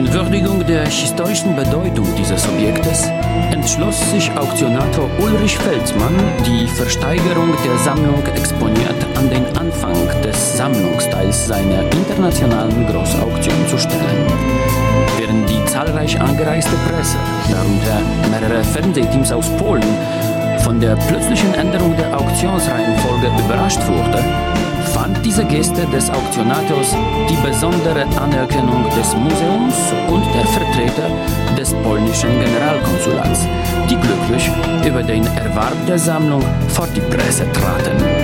In Würdigung der historischen Bedeutung dieses Objektes entschloss sich Auktionator Ulrich Felsmann, die Versteigerung der Sammlung exponiert an den Anfang des Sammlungsteils seiner internationalen Großauktion zu stellen. Während die zahlreich angereiste Presse, darunter mehrere Fernsehteams aus Polen, von der plötzlichen Änderung der Auktionsreihenfolge überrascht wurde, fand diese Geste des Auktionators die besondere Anerkennung des Museums und der Vertreter des polnischen Generalkonsulats, die glücklich über den Erwerb der Sammlung vor die Presse traten.